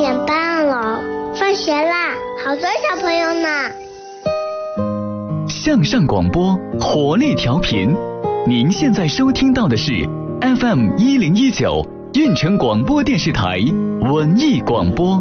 点半了，放学啦，好多小朋友呢。 向上广播，活力调频。您现在收听到的是 FM 1019运城广播电视台文艺广播。